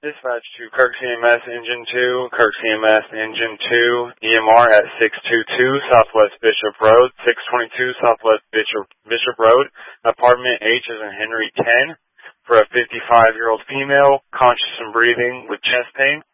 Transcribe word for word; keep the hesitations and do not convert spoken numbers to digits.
Dispatch to Kirk C M S Engine two, Kirk C M S Engine two, E M R at six two two Southwest Bishop Road, six twenty-two Southwest Bishop, Bishop Road, apartment H as in Henry ten, for a fifty-five-year-old female, conscious and breathing with chest pain.